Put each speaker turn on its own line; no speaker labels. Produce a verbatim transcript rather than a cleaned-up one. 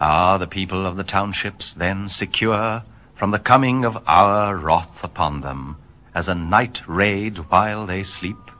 Are the people of the townships then secure from the coming of our wrath upon them, as a night raid while they sleep?